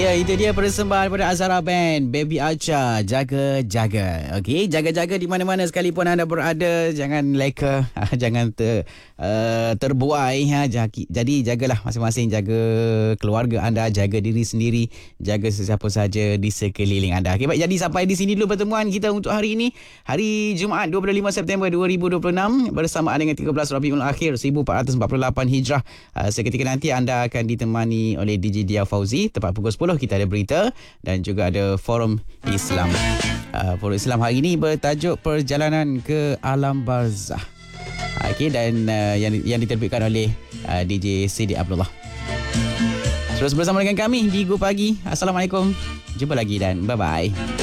Ya, itu dia persembahan daripada Azhara Band, Baby Acha, jaga-jaga. Okey, jaga-jaga di mana-mana sekalipun anda berada, jangan leka, jangan terbuai. Jadi jagalah masing-masing, jaga keluarga anda, jaga diri sendiri, jaga sesiapa saja di sekeliling anda. Okey, baik, jadi sampai di sini dulu pertemuan kita untuk hari ini, hari Jumaat 25 September 2026 bersamaan dengan 13 Rabiul Akhir 1448 Hijrah. Seketika nanti anda akan ditemani oleh DJ Dia Fauzi. Tepat pukul 10 kita ada berita dan juga ada Forum Islam. Forum Islam hari ini bertajuk Perjalanan ke Alam Barzah. Okey, dan yang diterbitkan oleh DJ Sidi Abdullah. Terus bersama dengan kami di Go Pagi. Assalamualaikum. Jumpa lagi dan bye-bye.